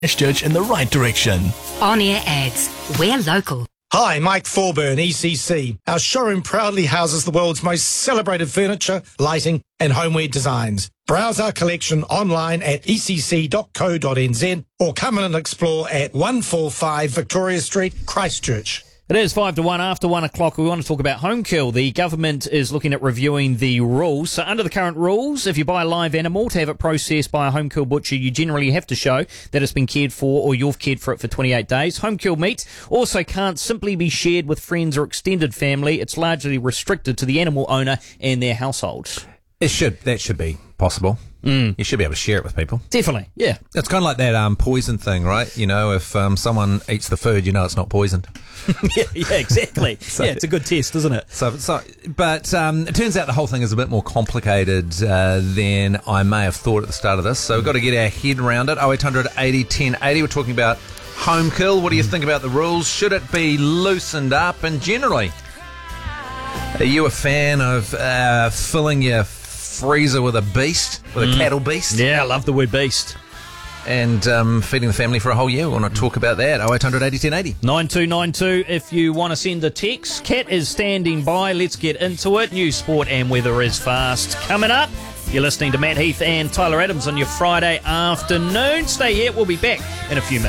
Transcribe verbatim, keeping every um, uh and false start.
Christchurch in the right direction. On-air ads. We're local. Hi, Mike Thorburn, E C C. Our showroom proudly houses the world's most celebrated furniture, lighting and homeware designs. Browse our collection online at e c c dot co dot n z or come in and explore at one forty-five Victoria Street, Christchurch. It is five to one after one o'clock. We want to talk about home kill. The government is looking at reviewing the rules. So under the current rules, if you buy a live animal to have it processed by a home kill butcher, you generally have to show that it's been cared for or you've cared for it for twenty-eight days. Home kill meat also can't simply be shared with friends or extended family. It's largely restricted to the animal owner and their household. It should. That should be possible. Mm. You should be able to share it with people. Definitely, yeah. It's kind of like that um, poison thing, right? You know, if um, someone eats the food, you know it's not poisoned. yeah, yeah, exactly. so, yeah, it's a good test, isn't it? So, so but um, it turns out the whole thing is a bit more complicated uh, than I may have thought at the start of this. So we've got to get our head around it. oh eight hundred eighty ten eighty. We're talking about home kill. What do you think about the rules? Should it be loosened up? And generally, are you a fan of uh, filling your freezer with a beast, with mm. a cattle beast? Yeah, I love the word beast. And um, feeding the family for a whole year. We want to talk about that. oh eight hundred eighty ten eighty. nine two nine two if you want to send a text. Kat is standing by. Let's get into it. News, sport and weather is fast. Coming up, you're listening to Matt Heath and Tyler Adams on your Friday afternoon. Stay here. We'll be back in a few minutes.